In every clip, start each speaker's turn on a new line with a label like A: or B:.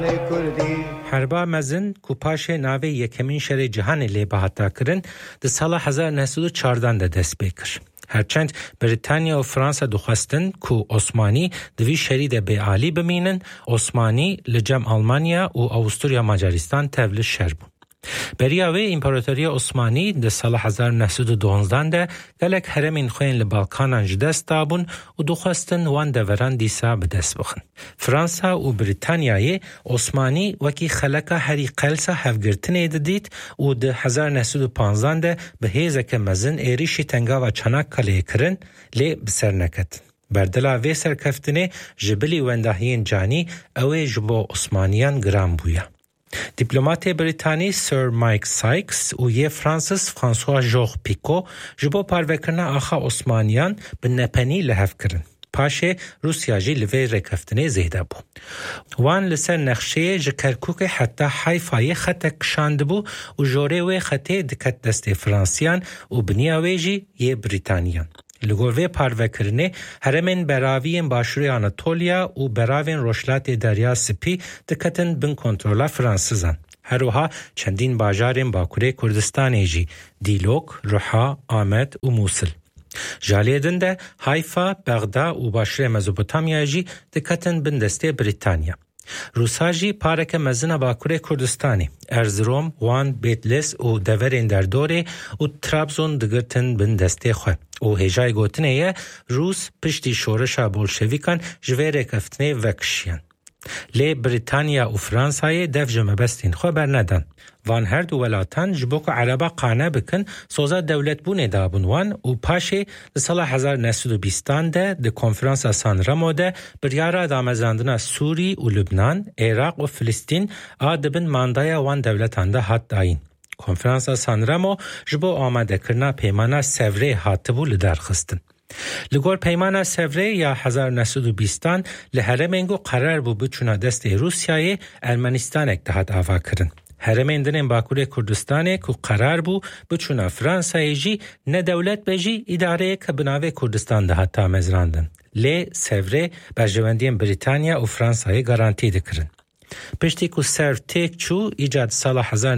A: حربا مزن کو پاش ناوی یکمین شر جهان لی بهاتا کرن د سال 1914 ده دست بکر. هرچند بریتانیا و فرانسا دخواستن کو عثمانی دوی شرید به عالی بمینن، عثمانی لجم آلمانیا و اوستوریا مجارستان تول شر بون. بریاوی امپراتوری عثمانی د سال 1912 ده گلک هرمین خوین لبالکانان جدست دابون و دخواستن وان دوران دیسا بدست بخن. فرانسا و بریتانیای عثمانی وکی خلقا هری قلسا هفگرتنه دید و ده 1915 ده به هیزک مزن ایریشی تنگا و چناک کلیه کرن لی بسر نکد. بردلا وی سرکفتنه جبلی وندهین جانی اوی جبو عثمانیان گرام بویا. دیپلمات بریتانی سر مایک سایکس و یه فرانسیس فرانسوا ژوغ پیکو جبو پاروکرنا آخا عثمانیان به نپنی لحف کرن. پاشه روسیا جی لوی رکفتنه زیده بو. وان لسر نقشه جکرکوک حتی حیفای خط کشاند بو و جوره وی خطه دکت دست فرانسیان و بنیاوی جی یه بریتانیان. لگوه پاروکرنه هرمین براوین باشوری آناتولیا و براوین روشلات دریا سپی دکتن بن کنترولا فرانسیزان. هروها چندین باجارین باکوره کردستانی جی دیلوک، روحا، آمد و موسل. جالیدن ده حیفا، بغدا و باشوری مزوپوتامیا جی دکتن بن دسته بریتانیا. روسا جی پارک مزن باکوره کردستانی، ارزروم، وان، بیتلس و دورین در دوره و ترابزون دگرتن بن دسته خواه. و هجای گوتنه یه روس پشتی شورشا بولشویکان جوه رکفتنه وکشیان. لی بریتانیا و فرانسای دف جمبستین خواه برندن. وان هر دو ولاتان جبوک عربا قانه بکن سوزا دولت بونه دابون وان و پاشه لسال 1920 ده کنفرانس سان رمو ده بریارا دامزاندنا سوری و لبنان، عراق و فلسطین آدبن ماندایا وان دولتان ده حد داین. کنفرانس سان رمو جبو آماده کرنا پیمانا سوره هاتبو لدرخستن. لگور پیمانا سوره یا 1920 لحرمینگو قرار بو بچونا دست روسیای ارمنستان اکتحاد آوا کرن. هرمندن باکوره کردستانه که قرار بو بچونا فرانسای جی نه دولت بجی اداره که بناوه کردستان ده حتی مزراندن. لی سوره برجواندین بریتانیا و فرانسای گارانتی دکرن. پشتی که سر تیک چو ایجاد سال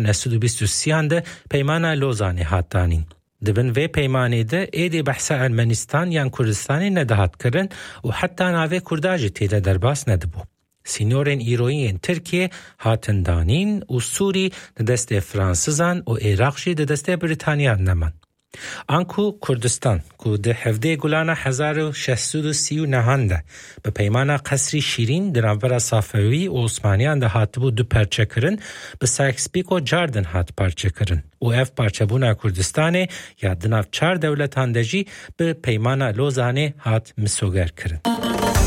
A: 1923 ده پیمانه لوزانه هاتانین. دبن وی پیمانه ده ایدی بحثا ارمنستان یا کردستانی ندهات کرن و حتی ناوه کرداجی تیده درباس ندبو. سینورین ایروین ترکیه هاتن دانین و سوری دست فرانسیزان و عراق جی دست بریتانیا نمان. آنکو کردستان که ده هفته گلانه 1639 ده به پیمان قصری شیرین درنور صافوی و عثمانیان ده هاتبو دو پرچه کرن به ساکسپیک و جاردن هات پرچه کرن و اف پرچه بونا کردستانه یا دناف 4 دولتان ده جی به پیمان لوزانه هات مسوگر کرن.